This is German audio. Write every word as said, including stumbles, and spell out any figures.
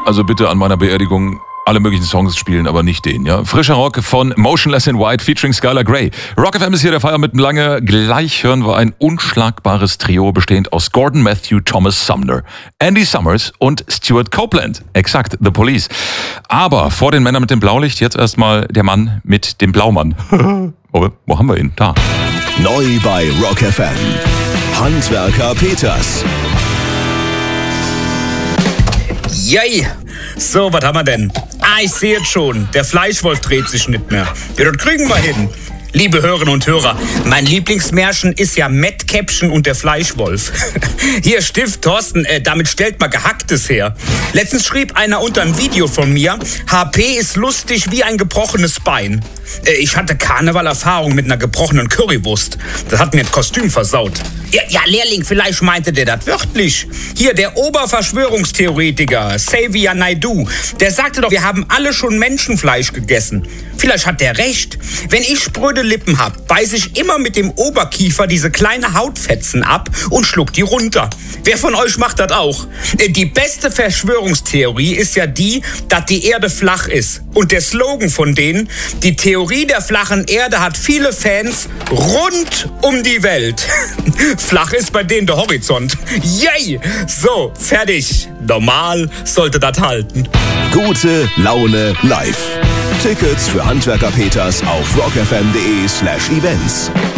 Also bitte an meiner Beerdigung alle möglichen Songs spielen, aber nicht den, ja. Frischer Rock von Motionless in White featuring Skylar Grey. Rock F M ist hier der Feier mit Lange. Gleich hören wir ein unschlagbares Trio bestehend aus Gordon Matthew, Thomas Sumner, Andy Summers und Stuart Copeland. Exakt, The Police. Aber vor den Männern mit dem Blaulicht jetzt erstmal der Mann mit dem Blaumann. wo, wo haben wir ihn? Da. Neu bei Rock F M. Handwerker Peters. Yay! So, was haben wir denn? Ah, ich sehe es schon. Der Fleischwolf dreht sich nicht mehr. Ja, das kriegen wir hin. Liebe Hörerinnen und Hörer, mein Lieblingsmärchen ist ja Mettkäppchen und der Fleischwolf. Hier, Stift, Thorsten, äh, damit stellt man Gehacktes her. Letztens schrieb einer unter ein Video von mir, H P ist lustig wie ein gebrochenes Bein. Äh, ich hatte Karnevalerfahrung mit einer gebrochenen Currywurst. Das hat mir das Kostüm versaut. Ja, ja, Lehrling, vielleicht meinte der das wörtlich. Hier, der Oberverschwörungstheoretiker, Xavier Naidoo, der sagte doch, wir haben alle schon Menschenfleisch gegessen. Vielleicht hat der recht. Wenn ich spröde Lippen hab, beiß ich immer mit dem Oberkiefer diese kleine Hautfetzen ab und schluck die runter. Wer von euch macht das auch? Die beste Verschwörungstheorie ist ja die, dass die Erde flach ist. Und der Slogan von denen, die Theorie der flachen Erde hat viele Fans rund um die Welt. Flach ist bei denen der Horizont. Yay! So, fertig. Normal sollte das halten. Gute Laune live. Tickets für Handwerker Peters auf rockfm.de slash events.